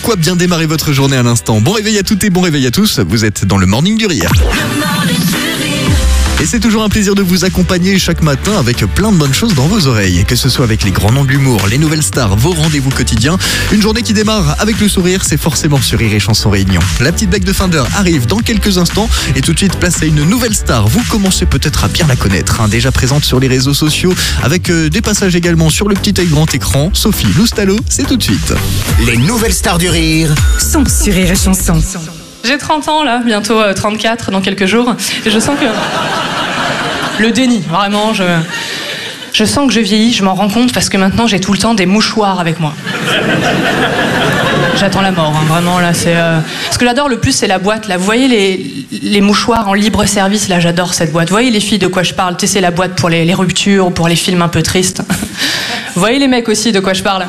quoi bien démarrer votre journée à l'instant. Bon réveil à toutes et bon réveil à tous, vous êtes dans le Morning du Rire. Et c'est toujours un plaisir de vous accompagner chaque matin avec plein de bonnes choses dans vos oreilles. Que ce soit avec les grands noms de l'humour, les nouvelles stars, vos rendez-vous quotidiens. Une journée qui démarre avec le sourire, c'est forcément sur Rire et Chanson Réunion. La petite blague de fin d'heure arrive dans quelques instants. Et tout de suite, place à une nouvelle star. Vous commencez peut-être à bien la connaître, déjà présente sur les réseaux sociaux, avec des passages également sur le petit œil grand écran. Sophie Loustalo, c'est tout de suite. Les nouvelles stars du rire sont sur Rire et Chanson. J'ai 30 ans là, bientôt 34 dans quelques jours. Et je sens que... Le déni, vraiment, je sens que je vieillis, je m'en rends compte parce que maintenant j'ai tout le temps des mouchoirs avec moi. J'attends la mort, vraiment là, c'est... Ce que j'adore le plus, c'est la boîte là. Vous voyez les mouchoirs en libre service, là j'adore cette boîte. Vous voyez les filles de quoi je parle, tu sais, c'est la boîte pour les ruptures ou pour les films un peu tristes. Vous voyez les mecs aussi de quoi je parle.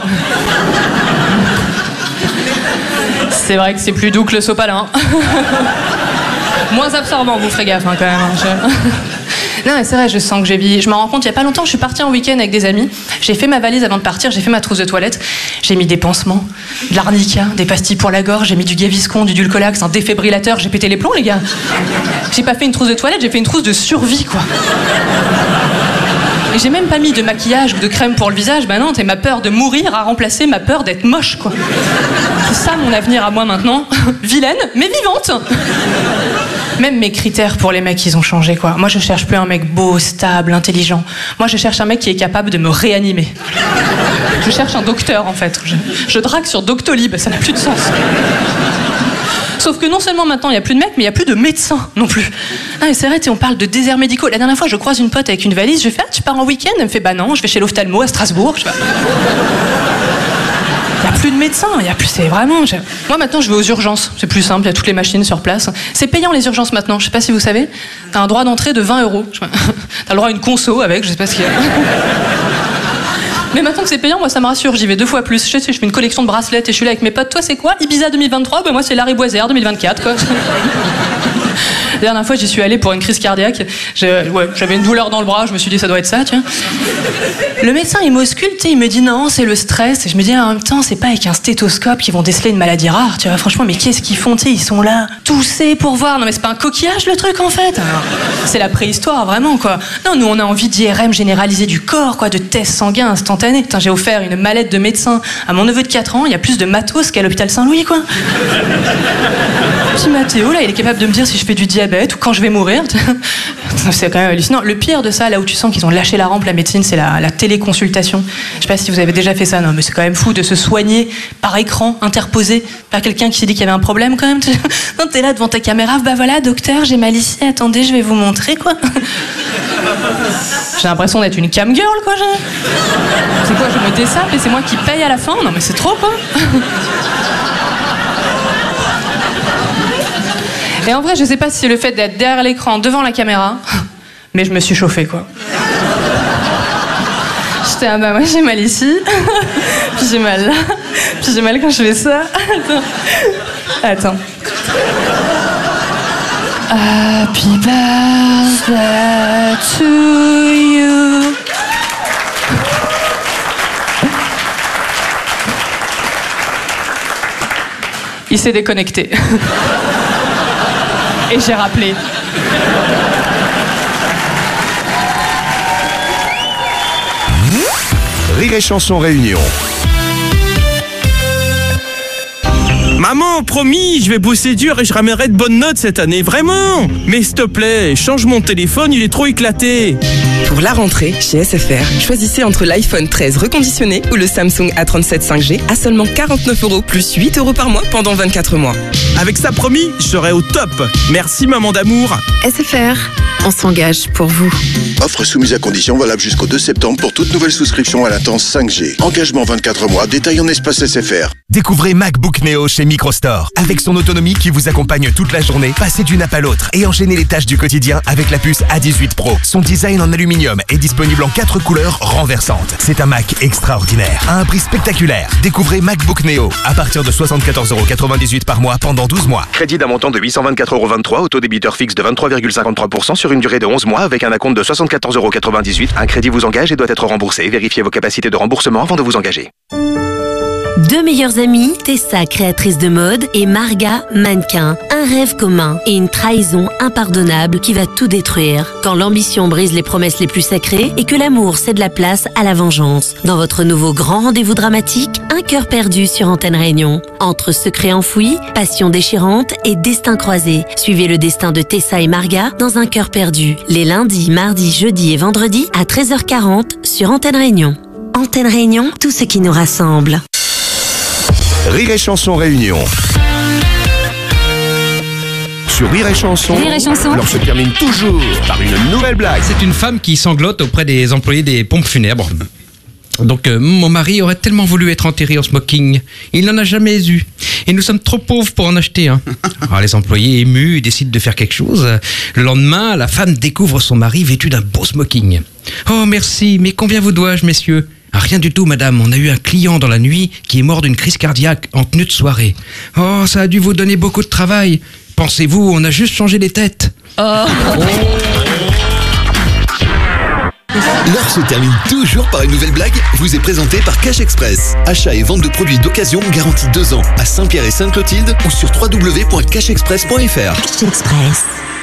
C'est vrai que c'est plus doux que le sopalin. Moins absorbant, vous ferez gaffe quand même. Non, mais c'est vrai, je sens que j'ai vieilli. Je m'en rends compte, il y a pas longtemps, je suis partie en week-end avec des amis. J'ai fait ma valise avant de partir, j'ai fait ma trousse de toilette. J'ai mis des pansements, de l'arnica, des pastilles pour la gorge, j'ai mis du Gaviscon, du Dulcolax, un défibrillateur. J'ai pété les plombs, les gars. J'ai pas fait une trousse de toilette, j'ai fait une trousse de survie, quoi. Et j'ai même pas mis de maquillage ou de crème pour le visage. Bah non, ma peur de mourir a remplacé ma peur d'être moche, quoi. C'est ça mon avenir à moi maintenant. Vilaine, mais vivante. Même mes critères pour les mecs, ils ont changé, quoi. Moi, je cherche plus un mec beau, stable, intelligent. Moi, je cherche un mec qui est capable de me réanimer. Je cherche un docteur, en fait. Je drague sur Doctolib, ça n'a plus de sens. Sauf que non seulement maintenant il n'y a plus de mecs, mais il n'y a plus de médecins non plus. Ah, mais c'est vrai, on parle de déserts médicaux. La dernière fois, je croise une pote avec une valise, je fais tu pars en week-end? Elle me fait non, je vais chez l'ophtalmo à Strasbourg. Il n'y a plus de médecins, il y a plus, c'est vraiment... Moi maintenant je vais aux urgences, c'est plus simple, il y a toutes les machines sur place. C'est payant les urgences maintenant, je sais pas si vous savez. T'as un droit d'entrée de 20 €. T'as le droit à une conso avec, je sais pas ce qu'il y a. Mais maintenant que c'est payant, moi ça me rassure, j'y vais 2 fois plus. Je fais une collection de bracelets et je suis là avec mes potes. Toi c'est quoi? Ibiza 2023? Moi c'est Larry Boisière 2024, quoi. La dernière fois, j'y suis allée pour une crise cardiaque. J'avais une douleur dans le bras, je me suis dit, ça doit être ça, tiens. Le médecin, il m'ausculte, il me dit, non, c'est le stress. Et je me dis, en même temps, c'est pas avec un stéthoscope qu'ils vont déceler une maladie rare, tu vois. Franchement, mais qu'est-ce qu'ils font, ils sont là, toussés pour voir. Non, mais c'est pas un coquillage, le truc, en fait. C'est la préhistoire, vraiment, quoi. Non, nous, on a envie d'IRM généralisé du corps, quoi, de tests sanguins instantanés. Putain, j'ai offert une mallette de médecin à mon neveu de 4 ans. Il y a plus de matos qu'à l'hôpital Saint-Louis, quoi. Petit Mathéo, là, il est capable de me dire si je fais du diabète ou quand je vais mourir. C'est quand même hallucinant. Le pire de ça, là où tu sens qu'ils ont lâché la rampe, la médecine, c'est la téléconsultation. Je sais pas si vous avez déjà fait ça, non, mais c'est quand même fou de se soigner par écran, interposé par quelqu'un qui s'est dit qu'il y avait un problème quand même. Non, t'es là devant ta caméra, bah voilà, docteur, j'ai mal ici, attendez, je vais vous montrer, quoi. J'ai l'impression d'être une cam girl, quoi. C'est quoi, je me dessape et c'est moi qui paye à la fin? Non, mais c'est trop, quoi. Et en vrai, je sais pas si c'est le fait d'être derrière l'écran, devant la caméra, mais je me suis chauffée, quoi. J'étais, bah moi j'ai mal ici, puis j'ai mal là, puis j'ai mal quand je fais ça. Attends. Happy birthday to you. Il s'est déconnecté. Et j'ai rappelé. Rire et Chanson Réunion. Maman, promis, je vais bosser dur et je ramènerai de bonnes notes cette année, vraiment. Mais s'il te plaît, change mon téléphone, il est trop éclaté. Pour la rentrée, chez SFR, choisissez entre l'iPhone 13 reconditionné ou le Samsung A37 5G à seulement 49 € plus 8 € par mois pendant 24 mois. Avec ça, promis, je serai au top. Merci, maman d'amour. SFR, on s'engage pour vous. Offre soumise à condition valable jusqu'au 2 septembre pour toute nouvelle souscription à latence 5G. Engagement 24 mois, détail en espace SFR. Découvrez MacBook Neo chez Microstore. Avec son autonomie qui vous accompagne toute la journée, passez d'une app à l'autre et enchaînez les tâches du quotidien avec la puce A18 Pro. Son design en aluminium est disponible en 4 couleurs renversantes. C'est un Mac extraordinaire, à un prix spectaculaire. Découvrez MacBook Neo à partir de 74,98 € par mois pendant 12 mois. Crédit d'un montant de 824,23 €, autodébiteur fixe de 23,53% sur une durée de 11 mois avec un acompte de 74,98 €. Un crédit vous engage et doit être remboursé. Vérifiez vos capacités de remboursement avant de vous engager. Deux meilleures amies, Tessa, créatrice de mode, et Marga, mannequin. Un rêve commun et une trahison impardonnable qui va tout détruire. Quand l'ambition brise les promesses les plus sacrées et que l'amour cède la place à la vengeance. Dans votre nouveau grand rendez-vous dramatique, Un cœur perdu sur Antenne Réunion. Entre secrets enfouis, passion déchirante et destin croisé. Suivez le destin de Tessa et Marga dans Un cœur perdu. Les lundis, mardis, jeudis et vendredis à 13h40 sur Antenne Réunion. Antenne Réunion, tout ce qui nous rassemble. Rire et Chanson Réunion. Sur Rire et Chanson, l'on se termine toujours par une nouvelle blague. C'est une femme qui sanglote auprès des employés des pompes funèbres. Donc mon mari aurait tellement voulu être enterré en smoking, il n'en a jamais eu. Et nous sommes trop pauvres pour en acheter un. Alors les employés émus décident de faire quelque chose. Le lendemain, la femme découvre son mari vêtu d'un beau smoking. Oh merci, mais combien vous dois-je, messieurs ? Ah, rien du tout, madame. On a eu un client dans la nuit qui est mort d'une crise cardiaque en tenue de soirée. Oh, ça a dû vous donner beaucoup de travail. Pensez-vous, on a juste changé les têtes. L'heure se termine toujours par une nouvelle blague, vous est présentée par Cash Express. Achat et vente de produits d'occasion garantis 2 ans à Saint-Pierre et Sainte-Clotilde ou sur www.cashexpress.fr. Cash Express.